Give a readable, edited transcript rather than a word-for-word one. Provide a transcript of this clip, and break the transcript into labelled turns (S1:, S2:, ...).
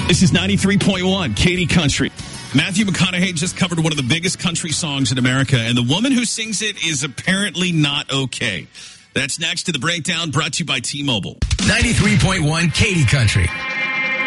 S1: This is 93.1 Katy Country. Matthew McConaughey just covered one of the biggest country songs in America, and the woman who sings it is apparently not okay. That's next to the breakdown, brought to you by T-Mobile.
S2: 93.1 Katy Country.